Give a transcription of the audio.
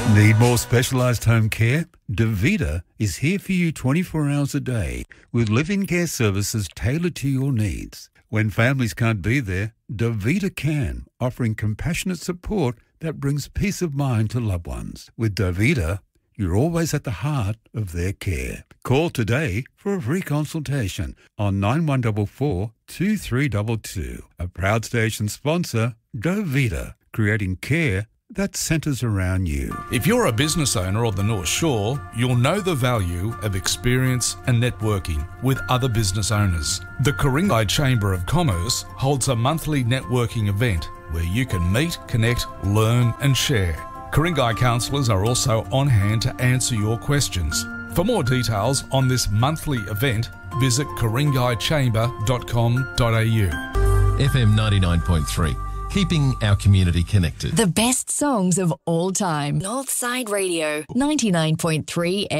Need more specialised home care? Davita is here for you 24 hours a day with live-in care services tailored to your needs. When families can't be there, Davita can, offering compassionate support that brings peace of mind to loved ones. With Davita, you're always at the heart of their care. Call today for a free consultation on 9144 2322. A proud station sponsor, Davita, creating care that centres around you. If you're a business owner of the North Shore, you'll know the value of experience and networking with other business owners. The Ku-ring-gai Chamber of Commerce holds a monthly networking event where you can meet, connect, learn and share. Ku-ring-gai counsellors are also on hand to answer your questions. For more details on this monthly event, visit ku-ring-gai-chamber.com.au. FM 99.3. Keeping our community connected. The best songs of all time. Northside Radio, 99.3